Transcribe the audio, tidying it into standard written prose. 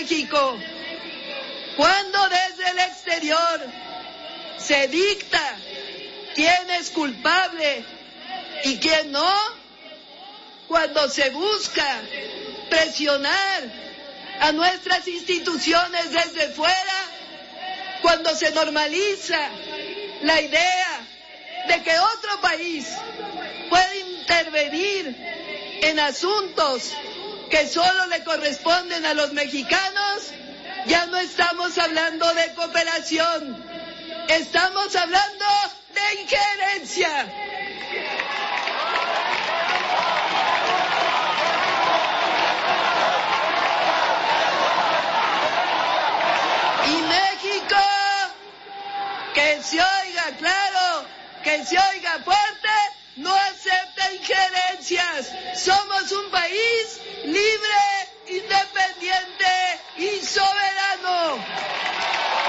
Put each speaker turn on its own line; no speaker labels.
México, cuando desde el exterior se dicta quién es culpable y quién no, cuando se busca presionar a nuestras instituciones desde fuera, cuando se normaliza la idea de que otro país puede intervenir en asuntos que solo le corresponden a los mexicanos, ya no estamos hablando de cooperación, estamos hablando de injerencia. Y México, que se oiga claro, que se oiga fuerte, no acepta injerencias. Somos un país libre